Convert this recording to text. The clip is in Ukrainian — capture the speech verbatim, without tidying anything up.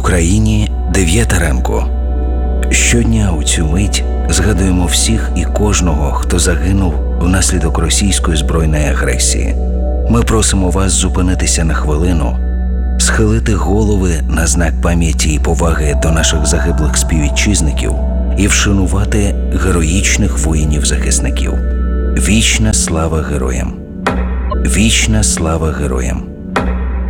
Україні дев'ята ранку. Щодня у цю мить згадуємо всіх і кожного, хто загинув внаслідок російської збройної агресії. Ми просимо вас зупинитися на хвилину, схилити голови на знак пам'яті і поваги до наших загиблих співвітчизників і вшанувати героїчних воїнів-захисників. Вічна слава героям! Вічна слава героям!